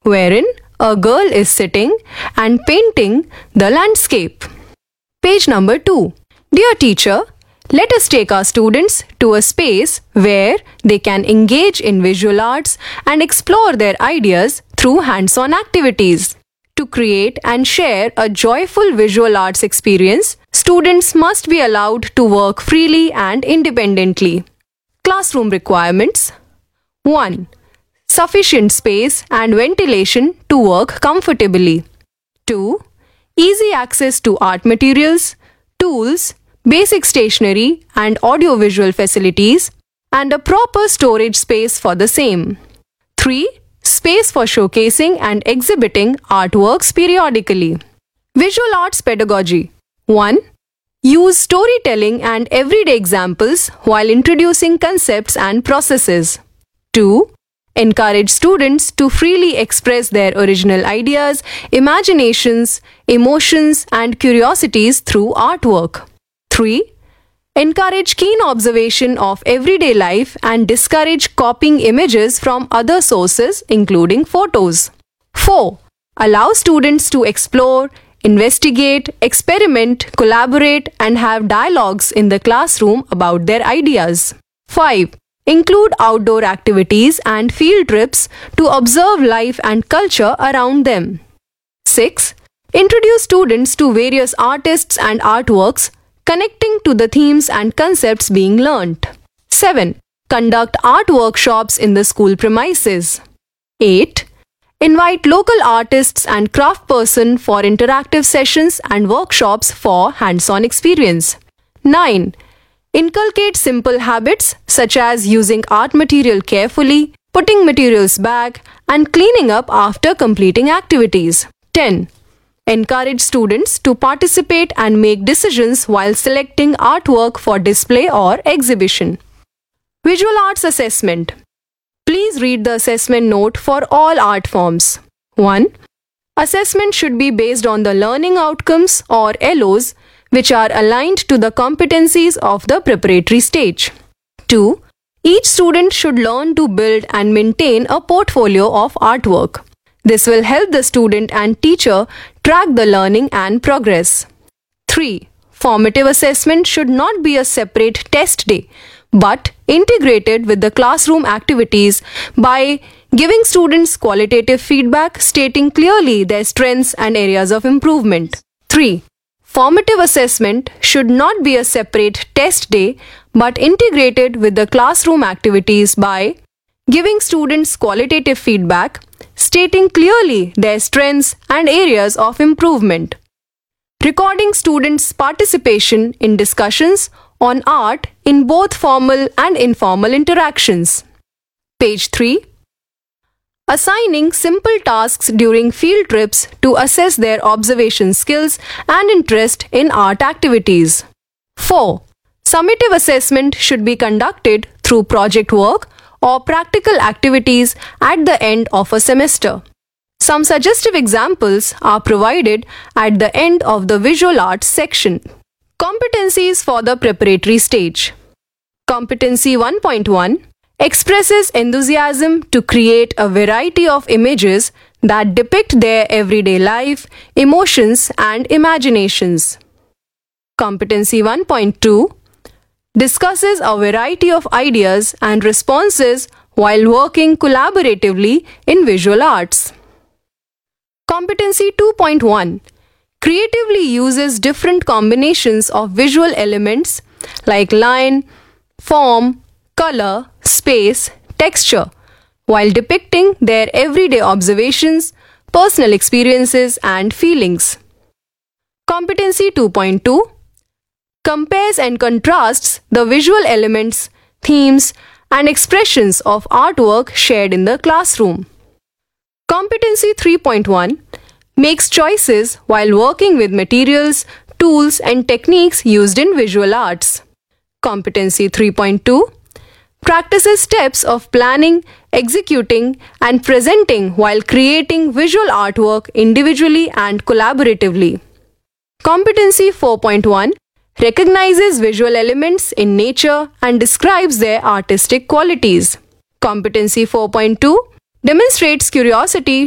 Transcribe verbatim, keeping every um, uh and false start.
wherein a girl is sitting and painting the landscape. Page number two. Dear teacher, let us take our students to a space where they can engage in visual arts and explore their ideas through hands-on activities. To create and share a joyful visual arts experience, students must be allowed to work freely and independently. Classroom requirements. one. Sufficient space and ventilation to work comfortably. two. Easy access to art materials, tools, basic stationery and audiovisual facilities, and a proper storage space for the same. three. Space for showcasing and exhibiting artworks periodically. Visual arts pedagogy. one. Use storytelling and everyday examples while introducing concepts and processes. two. Encourage students to freely express their original ideas, imaginations, emotions, and curiosities through artwork. three. Encourage keen observation of everyday life and discourage copying images from other sources, including photos. four. Allow students to explore, investigate, experiment, collaborate, and have dialogues in the classroom about their ideas. five. Include outdoor activities and field trips to observe life and culture around them. six. Introduce students to various artists and artworks, connecting to the themes and concepts being learnt. seven. Conduct art workshops in the school premises. eight. Invite local artists and craftspersons for interactive sessions and workshops for hands-on experience. nine. Inculcate simple habits such as using art material carefully, putting materials back, and cleaning up after completing activities. ten. Encourage students to participate and make decisions while selecting artwork for display or exhibition. Visual arts assessment. Please read the assessment note for all art forms. one. Assessment should be based on the learning outcomes or L Os which are aligned to the competencies of the preparatory stage. two. Each student should learn to build and maintain a portfolio of artwork. This will help the student and teacher track the learning and progress. three. Formative assessment should not be a separate test day, but integrated with the classroom activities by giving students qualitative feedback stating clearly their strengths and areas of improvement. three. Formative assessment should not be a separate test day, but integrated with the classroom activities by giving students qualitative feedback, stating clearly their strengths and areas of improvement. Recording students' participation in discussions on art in both formal and informal interactions. Page three. Assigning simple tasks during field trips to assess their observation skills and interest in art activities. four. Summative assessment should be conducted through project work or practical activities at the end of a semester. Some suggestive examples are provided at the end of the visual arts section. Competencies for the preparatory stage. Competency one point one expresses enthusiasm to create a variety of images that depict their everyday life, emotions, and imaginations. Competency one point two discusses a variety of ideas and responses while working collaboratively in visual arts. Competency two point one creatively uses different combinations of visual elements like line, form, color, space, texture, while depicting their everyday observations, personal experiences, and feelings. Competency two point two compares and contrasts the visual elements, themes, and expressions of artwork shared in the classroom. Competency three point one makes choices while working with materials, tools, and techniques used in visual arts. Competency three point two practices steps of planning, executing, and presenting while creating visual artwork individually and collaboratively. Competency four point one recognizes visual elements in nature and describes their artistic qualities. Competency four point two demonstrates curiosity